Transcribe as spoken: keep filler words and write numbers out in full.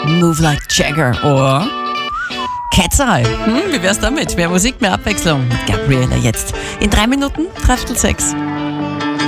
Move Like Jagger oder Cat's Eye. Hm, wie wär's damit? Mehr Musik, mehr Abwechslung mit Gabriella jetzt. In drei Minuten, dreiviertel sechs.